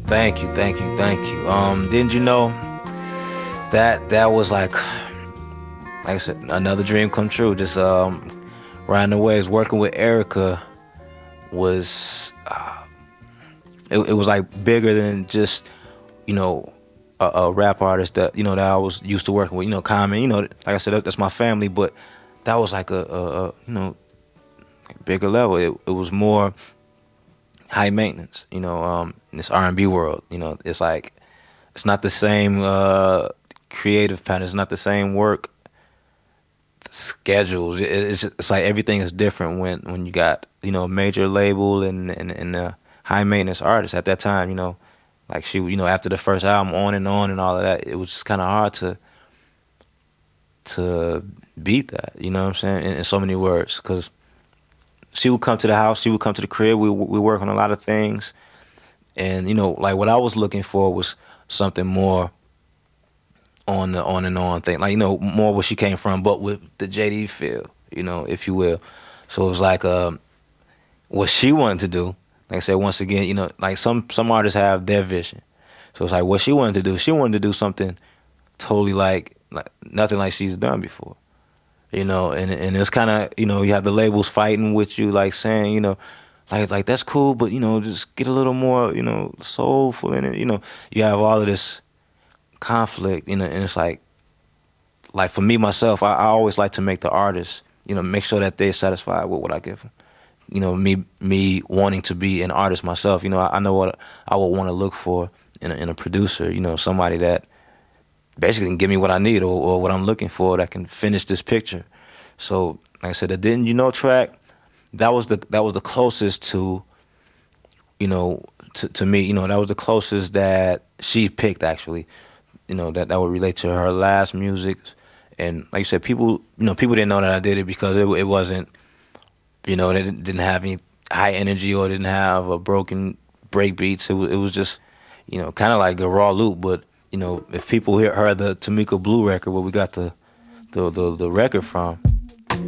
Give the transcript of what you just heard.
Thank you, thank you, thank you. Didn't you know that was like I said, another dream come true. Just riding the waves, working with Erica was it was like bigger than just you know a rap artist that that I was used to working with. Common. Like I said, that's my family, but that was like a bigger level. It was more high maintenance. In this R&B world. It's like it's not the same creative pattern. It's not the same work schedules. It's like everything is different when you got a major label and high maintenance artist at that time. Like she after the first album on and all of that, it was just kind of hard to beat that. You know what I'm saying? In so many words, because she would come to the house, she would come to the crib. We work on a lot of things, and like what I was looking for was something more on the on and on thing, like more where she came from, but with the JD feel, if you will. So it was like what she wanted to do. Like I said, once again, like some artists have their vision. So it's like what she wanted to do. She wanted to do something totally like nothing like she's done before. And it's kind of you have the labels fighting with you, like saying like that's cool, but just get a little more soulful in it. You have all of this conflict, and it's like for me myself, I always like to make the artist, make sure that they're satisfied with what I give them. Me wanting to be an artist myself, I know what I would want to look for in a producer, somebody that basically can give me what I need or what I'm looking for that can finish this picture. So, like I said, the Didn't You Know track, that was the closest to, to me, that was the closest that she picked actually, that would relate to her last music. And like you said, people didn't know that I did it because it wasn't, they didn't have any high energy or didn't have a broken break beats. It was just, kind of like a raw loop. But if people heard the Tamika Blue record, where we got the record from,